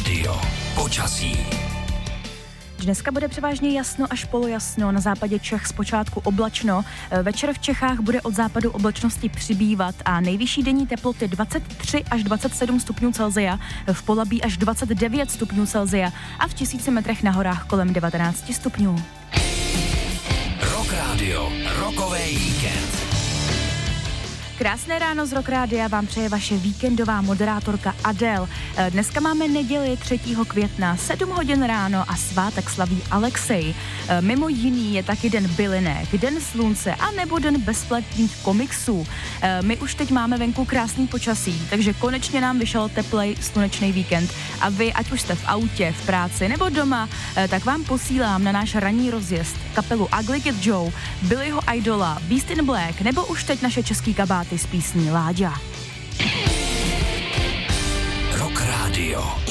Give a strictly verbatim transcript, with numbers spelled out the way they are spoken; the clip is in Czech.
Radio. Počasí. Dneska bude převážně jasno až polojasno, na západě Čech zpočátku oblačno. Večer v Čechách bude od západu oblačnosti přibývat a nejvyšší denní teploty dvacet tři až dvacet sedm stupňů Celsia, v Polabí až dvacet devět stupňů Celsia a v tisíci metrech na horách kolem devatenáct stupňů. Rock Radio, rokový víkend. Krásné ráno z Rock Rádia vám přeje vaše víkendová moderátorka Adele. Dneska máme neděli třetího května, sedm hodin ráno a svátek slaví Alexej. Mimo jiný je taky den bylinek, den slunce a nebo den bezplatných komiksů. My už teď máme venku krásný počasí, takže konečně nám vyšel teplej slunečný víkend. A vy, ať už jste v autě, v práci nebo doma, tak vám posílám na náš ranní rozjezd kapelu Ugly Kid Joe, Billyho Idola, Beast in Black nebo už teď naše český kabáty z písní Láďa. Rock Radio.